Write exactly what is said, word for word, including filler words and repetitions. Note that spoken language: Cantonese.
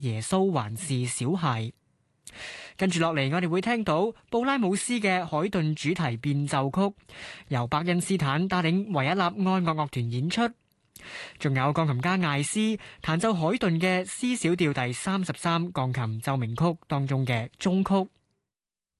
耶穌還是小孩。跟住落嚟，我哋會聽到布拉姆斯嘅海頓主題變奏曲，由伯恩斯坦帶領維也納愛樂樂團演出。仲有鋼琴家艾斯彈奏海頓嘅 C 小調第三十三鋼琴奏鳴曲當中嘅終曲。